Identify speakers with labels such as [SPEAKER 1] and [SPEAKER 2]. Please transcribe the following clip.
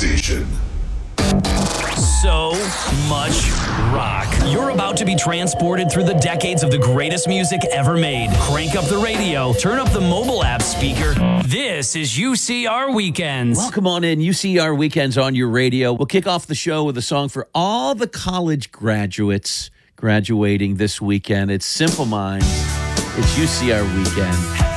[SPEAKER 1] station.
[SPEAKER 2] So much rock. You're about to be transported through the decades of the greatest music ever made. Crank up the radio, turn up the mobile app speaker. This is UCR Weekends.
[SPEAKER 3] Welcome on in, UCR Weekends on your radio. We'll kick off the show with a song for all the college graduates graduating this weekend. It's Simple Minds. It's UCR Weekend.